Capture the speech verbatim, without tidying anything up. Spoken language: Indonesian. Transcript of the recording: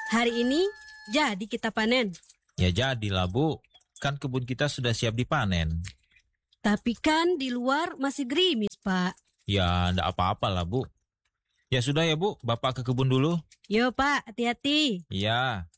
Hari ini jadi kita panen. Ya jadilah, Bu. Kan kebun kita sudah siap dipanen. Tapi kan di luar masih gerimis, Pak. Ya, enggak apa-apa lah, Bu. Ya sudah ya, Bu. Bapak ke kebun dulu. Yo, Pak, hati-hati. Iya.